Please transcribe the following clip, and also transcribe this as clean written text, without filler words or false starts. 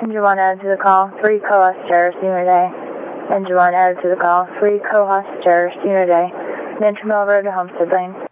Engine 1 added to the call, 3 Cohost terrorist unit A. Engine 1 added to the call, 3 Cohost terrorist unit A. Mansion Mill Road to Homestead Lane.